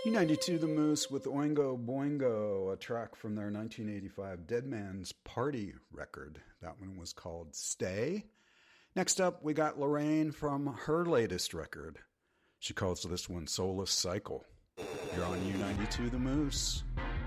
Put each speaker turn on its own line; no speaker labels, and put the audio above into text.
U92 The Moose with Oingo Boingo, a track from their 1985 Dead Man's Party record. That one was called Stay. Next up, we got Lorraine from her latest record. She calls this one Soulless Cycle. You're on U92 The Moose.